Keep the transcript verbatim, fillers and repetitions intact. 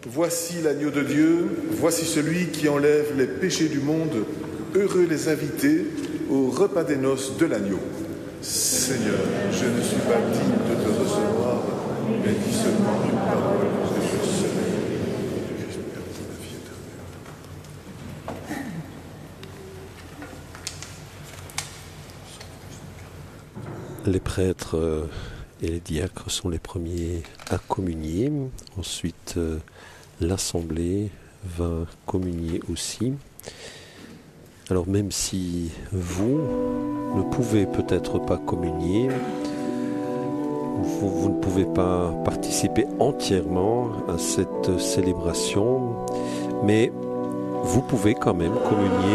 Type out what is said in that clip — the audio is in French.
Voici l'agneau de Dieu, voici celui qui enlève les péchés du monde. Heureux les invités au repas des noces de l'agneau. Seigneur, je ne suis pas digne de te recevoir, mais dis seulement une parole et je serai. Christ Père pour la vie éternelle. Les prêtres et les diacres sont les premiers à communier. Ensuite, l'assemblée va communier aussi. Alors même si vous ne pouvez peut-être pas communier, vous, vous ne pouvez pas participer entièrement à cette célébration, mais vous pouvez quand même communier